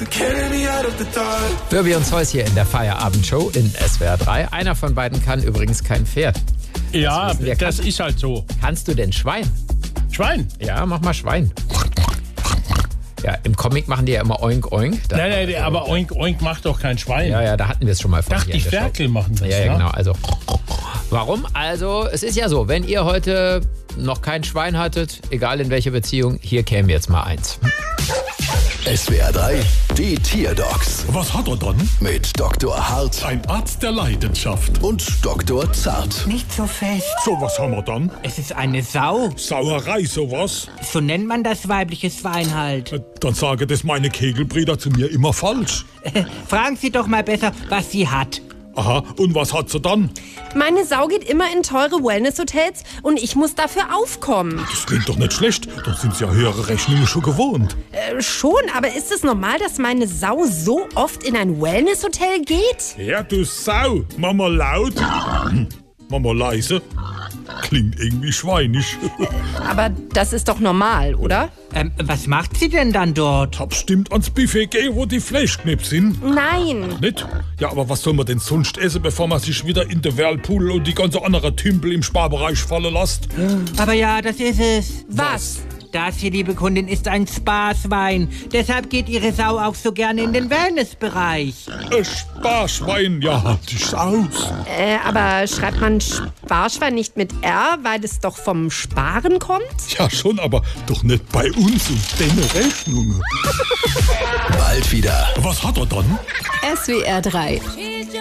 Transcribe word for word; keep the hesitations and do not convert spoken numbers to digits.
Dürbi und Zeus hier in der Feierabendshow in S W R drei. Einer von beiden kann übrigens kein Pferd. Ja, wir. das Kann- ist halt so. Kannst du denn Schwein? Schwein? Ja, mach mal Schwein. Ja, im Comic machen die ja immer Oink Oink. Da, Nein, nein, aber Oink Oink macht doch kein Schwein. Ja, ja, da hatten wir es schon mal von Dachte hier in ich, der Show. Ferkel machen das. Ja, ja, ne? genau. Also, warum? Also, es ist ja so, wenn ihr heute noch kein Schwein hattet, egal in welcher Beziehung, hier käme jetzt mal eins. S W R drei, die Tierdocs Was hat er dann? mit Doktor Hart Ein Arzt der Leidenschaft. und Doktor Zart. Nicht so fest. So, was haben wir dann? Es ist eine Sau. Sauerei, sowas? So nennt man das weibliche Schwein halt. Äh, Dann sage das meine Kegelbrüder zu mir immer falsch. Fragen Sie doch mal besser, was sie hat. Aha, und was hat sie dann? Meine Sau geht immer in teure Wellness-Hotels und ich muss dafür aufkommen. Das klingt doch nicht schlecht. Dann sind sie ja höhere Rechnungen schon gewohnt. Äh, schon, aber ist es normal, dass meine Sau so oft in ein Wellness-Hotel geht? Ja, du Sau. Mama laut. Hm, Mama leise. Klingt irgendwie schweinisch. Aber das ist doch normal, oder? Ähm, was macht sie denn dann dort? Hab bestimmt ans Buffet gehen, wo die Fleischknips sind. Nein. Nicht? Ja, aber was soll man denn sonst essen, bevor man sich wieder in der Whirlpool und die ganze andere Tümpel im Sparbereich fallen lässt? Aber ja, das ist es. Was? Das hier, liebe Kundin, ist ein Spaßwein. Deshalb geht Ihre Sau auch so gerne in den Wellnessbereich. Ein Sparschwein, ja, halt dich aus. Äh, aber schreibt man Sparschwein nicht mit R, weil es doch vom Sparen kommt? Ja, schon, aber doch nicht bei uns und deine Rechnungen. Bald wieder. Was hat er dann? S W R drei.